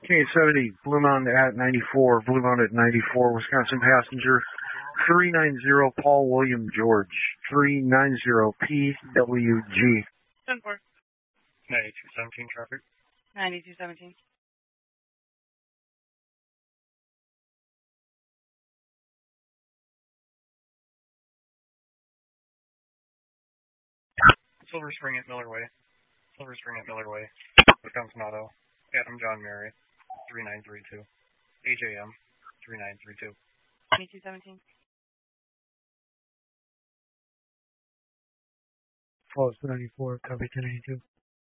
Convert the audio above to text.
K70, Blue Mountain at 94, Blue Mountain at 94, Wisconsin passenger 390 Paul William George, 390 PWG. 10-4. 9217 traffic. 9217. Silver Spring at Miller Way. Silver Spring at Miller Way. Wisconsin Auto. Adam John Mary. 3932. AJM. 3932. 9217. Falls 94, copy 1082.